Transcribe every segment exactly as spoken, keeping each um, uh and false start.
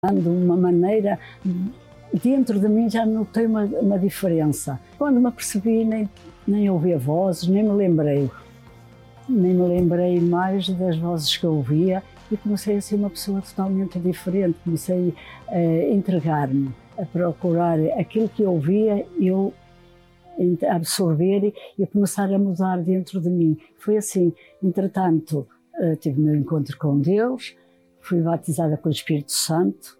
De uma maneira, dentro de mim já notei uma, uma diferença. Quando me apercebi, nem, nem ouvi vozes, nem me lembrei. Nem me lembrei mais das vozes que eu ouvia e comecei a ser uma pessoa totalmente diferente. Comecei a entregar-me, a procurar aquilo que eu ouvia, eu a absorver e a começar a mudar dentro de mim. Foi assim. Entretanto, tive o meu encontro com Deus, fui batizada com o Espírito Santo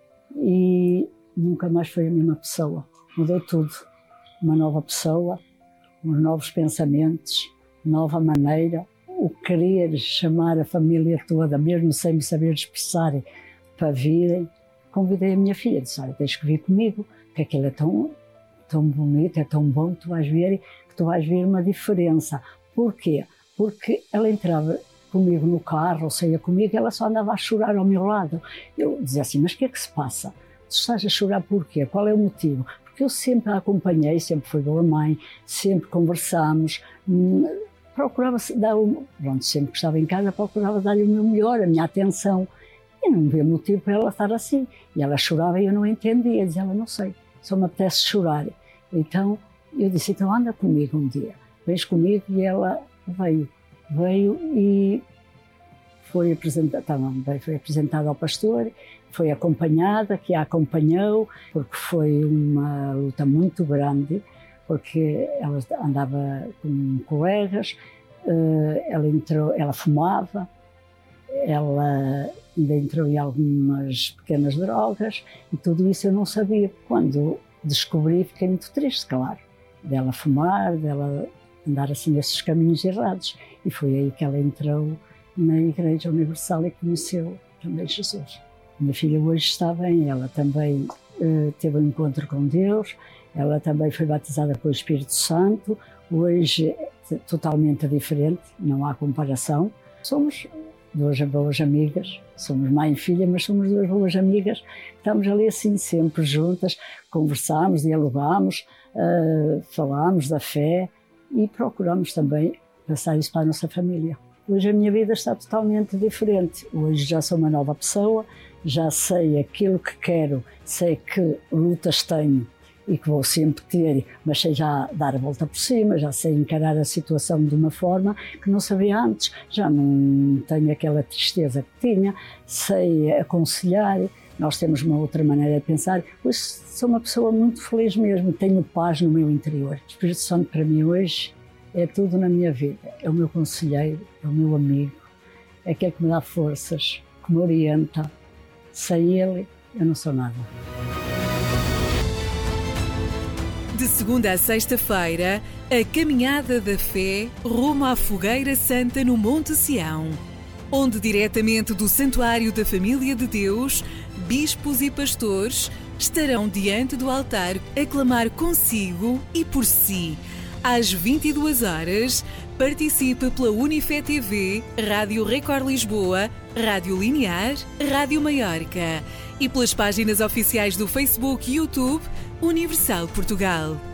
e nunca mais foi a mesma pessoa. Mudou tudo. Uma nova pessoa, uns novos pensamentos, nova maneira, o querer chamar a família toda, mesmo sem me saber expressar, para virem. Convidei a minha filha, disse: olha, tens que vir comigo, que aquilo é tão, tão bonito, é tão bom, tu vais ver, que tu vais ver uma diferença. Porquê? Porque ela entrava comigo no carro, ou saía comigo, ela só andava a chorar ao meu lado. Eu dizia assim: mas o que é que se passa? Tu estás a chorar porquê? Qual é o motivo? Porque eu sempre a acompanhei, sempre fui boa mãe, sempre conversámos, procurava dar o, pronto, sempre que estava em casa, procurava dar-lhe o meu melhor, a minha atenção. E não havia motivo para ela estar assim. E ela chorava e eu não entendia, dizia: ela não sei, só me apetece chorar. Então eu disse: então anda comigo um dia, vens comigo. E ela veio. Veio e foi apresentada, também foi apresentada ao pastor, foi acompanhada, que a acompanhou, porque foi uma luta muito grande, porque ela andava com colegas, ela entrou, ela fumava, ela ainda entrou em algumas pequenas drogas e tudo isso eu não sabia. Quando descobri, fiquei muito triste, claro, dela fumar, dela andar assim nesses caminhos errados. E foi aí que ela entrou na Igreja Universal e conheceu também Jesus. Minha filha hoje está bem, ela também uh, teve um encontro com Deus, ela também foi batizada com o Espírito Santo, hoje é totalmente diferente, não há comparação. Somos duas boas amigas, somos mãe e filha, mas somos duas boas amigas, estamos ali assim sempre juntas, conversamos, dialogamos, uh, falamos da fé, e procuramos também passar isso para a nossa família. Hoje a minha vida está totalmente diferente. Hoje já sou uma nova pessoa, já sei aquilo que quero, sei que lutas tenho e que vou sempre ter, mas sei já dar a volta por cima, já sei encarar a situação de uma forma que não sabia antes. Já não tenho aquela tristeza que tinha, sei aconselhar. Nós temos uma outra maneira de pensar. Hoje sou uma pessoa muito feliz mesmo, tenho paz no meu interior. O Espírito Santo para mim hoje é tudo na minha vida. É o meu conselheiro, é o meu amigo, é aquele que me dá forças, que me orienta. Sem ele, eu não sou nada. De segunda a sexta-feira, a Caminhada da Fé rumo à Fogueira Santa no Monte Sião, onde diretamente do Santuário da Família de Deus, bispos e pastores estarão diante do altar a clamar consigo e por si. Às vinte e duas horas, participe pela Unifé T V, Rádio Record Lisboa, Rádio Linear, Rádio Maiorca e pelas páginas oficiais do Facebook e YouTube Universal Portugal.